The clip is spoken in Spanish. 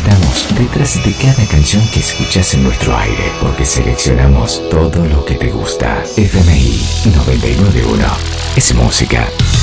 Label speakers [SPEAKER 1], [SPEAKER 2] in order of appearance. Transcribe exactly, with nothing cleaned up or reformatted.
[SPEAKER 1] Estamos detrás de cada canción que escuchas en nuestro aire, porque seleccionamos todo lo que te gusta. F M I noventa y nueve punto uno es música.